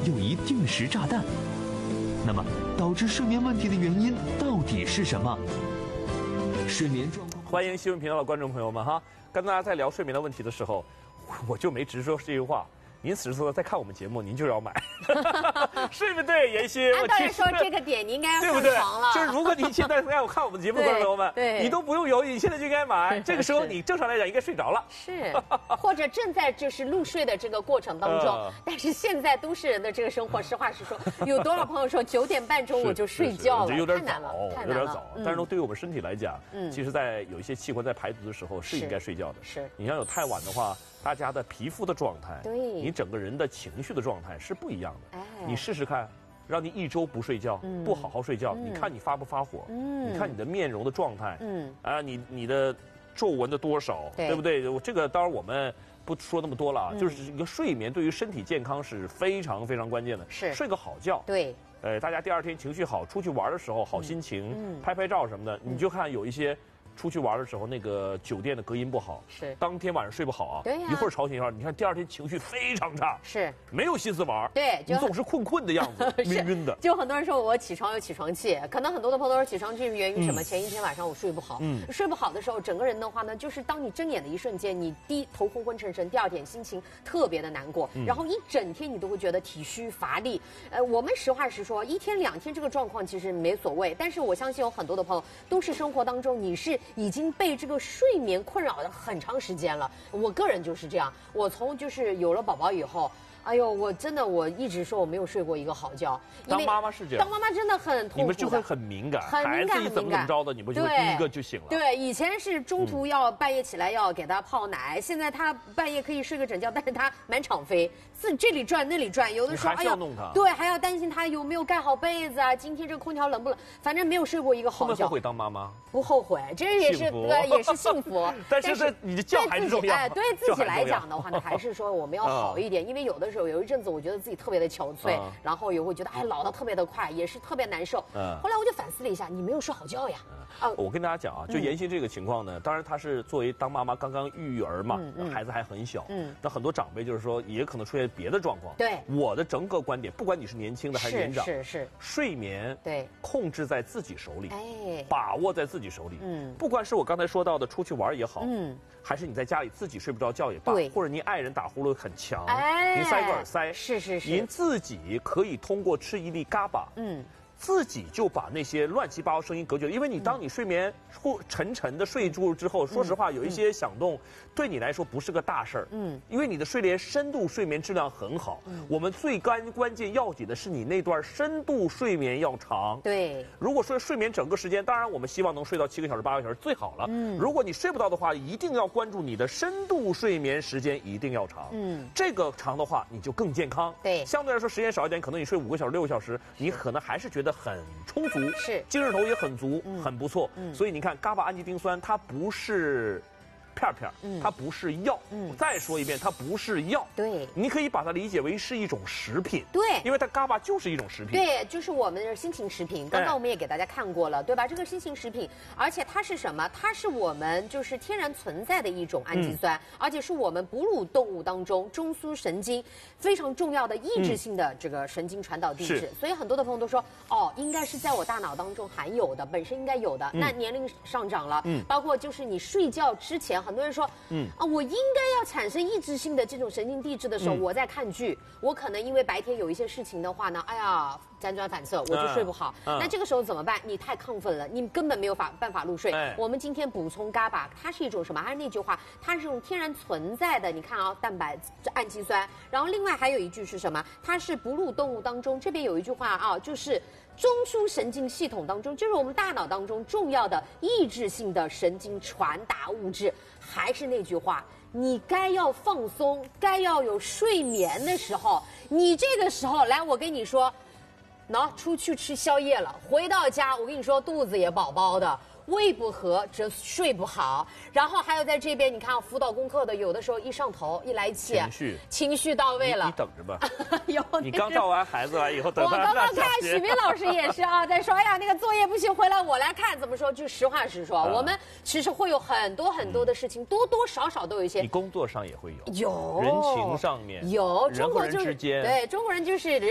有一定时炸弹。那么，导致睡眠问题的原因到底是什么？睡眠状况。 欢迎新闻频道的观众朋友们哈，跟大家在聊睡眠的问题的时候，我就没直说这句话。您此时此刻在看我们节目，您就要买，对不对，妍希？ 按道理说这个点你应该要上床了。 就是如果你现在在看我们节目，观众朋友们，你都不用犹豫，你现在就应该买。这个时候你正常来讲应该睡着了， 是，或者正在就是入睡的这个过程当中。但是现在都市人的这个生活，实话实说，有多少朋友说9点半钟我就睡觉了， 有点太难了， 有点早。但是对于我们身体来讲，其实，在有一些器官在排毒的时候是应该睡觉的。 是， 你要有太晚的话。大家的皮肤的状态， 对， 你整个人的情绪的状态是不一样的。你试试看，让你1周不睡觉，不好好睡觉，你看你发不发火？你看你的面容的状态，你的皱纹的多少，对不对？这个当然我们不说那么多了啊，就是一个睡眠对于身体健康是非常非常关键的。 是， 睡个好觉。 对。 大家第2天情绪好，出去玩的时候好心情，拍照什么的，你就看有一些。出去玩的时候，那个酒店的隔音不好， 是当天晚上睡不好啊， 对呀， 一会儿吵醒一会儿，你看第2天情绪非常差， 是没有心思玩， 对， 你总是困的样子，晕晕的。 就很多人说我起床有起床气，可能很多的朋友都说起床气是源于什么？前一天晚上我睡不好，睡不好的时候，整个人的话呢，就是当你睁眼的一瞬间，你头昏昏沉沉，第2天心情特别的难过，然后一整天你都会觉得体虚乏力。我们实话实说，1天2天这个状况其实没所谓，但是我相信有很多的朋友都是生活当中你是已经被这个睡眠困扰的很长时间了。我个人就是这样，我从就是有了宝宝以后，哎呦，我一直说我没有睡过一个好觉。 当妈妈是这样， 当妈妈真的很痛苦的， 你们就会很敏感，孩子一怎么着的，你们就会第一个就醒了。 对，以前是中途要半夜起来要给他泡奶，现在他半夜可以睡个整觉，但是他满场飞，这里转那里转，有的时候哎呀，弄他， 对，还要担心他有没有盖好被子啊，今天这个空调冷不冷，反正没有睡过一个好觉。 会后悔当妈妈？ 不后悔，这也是幸福。 但是你的觉还是重要。 对自己来讲的话呢，还是说我们要好一点，因为有的时候有一阵子我觉得自己特别的憔悴，然后也会觉得老得特别的快，也是特别难受。后来我就反思了一下，你没有睡好觉呀。 我跟大家讲啊，就妍希这个情况呢，当然她是作为当妈妈刚刚育儿嘛，孩子还很小，那很多长辈就是说也可能出现别的状况。 对， 我的整个观点，不管你是年轻的还是年长， 是睡眠对控制在自己手里，把握在自己手里。不管是我刚才说到的出去玩也好，还是你在家里自己睡不着觉也罢，或者您爱人打呼噜很强，您塞个耳塞， 是， 您自己可以通过吃一粒嘎巴，自己就把那些乱七八糟声音隔绝了。因为你当你睡眠沉的睡住之后，说实话有一些响动，对你来说不是个大事儿。因为你的深度睡眠质量很好。我们最关键要紧的是你那段深度睡眠要长。 对。如果说睡眠整个时间，当然我们希望能睡到7个小时、8个小时最好了。如果你睡不到的话，一定要关注你的深度睡眠时间一定要长。这个长的话，你就更健康。 对。 相对来说时间少一点，可能你睡5个小时、6个小时，你可能还是觉得很充足， 是精神头也很足，很不错。所以你看，伽巴氨基丁酸它不是片，它不是药。再说一遍，它不是药。 对， 你可以把它理解为是一种食品。 对， 因为它伽巴就是一种食品。 对，就是我们的心情食品。刚刚我们也给大家看过了，对吧？这个心情食品，而且它是什么？它是我们就是天然存在的一种氨基酸，而且是我们哺乳动物当中中枢神经非常重要的抑制性的这个神经传导地质。所以很多的朋友都说，应该是在我大脑当中含有的，本身应该有的。那年龄上涨了，包括就是你睡觉之前，很多人说，我应该要产生抑制性的这种神经递质的时候，我在看剧，我可能因为白天有一些事情的话呢，辗转反侧，我就睡不好。那这个时候怎么办？你太亢奋了，你根本没有办法入睡。我们今天补充伽巴，它是一种什么？还是那句话，它是一种天然存在的。你看蛋白氨基酸。然后另外还有一句是什么？它是哺乳动物当中，这边有一句话就是中枢神经系统当中，就是我们大脑当中重要的抑制性的神经传达物质。还是那句话，你该要放松，该要有睡眠的时候，你这个时候来，我跟你说。出去吃宵夜了，回到家我跟你说肚子也饱饱的，胃不和则睡不好。然后还有在这边，你看辅导功课的，有的时候一上头一来气，情绪到位了， 你等着吧。你刚照完孩子完以后，等他我刚刚看许明老师也是在说，那个作业不行，回来我来看。怎么说？就实话实说，我们其实会有很多的事情，多多少少都有一些。 你工作上也会有， 有人情上面有， 人和人之间， 对中国人就是。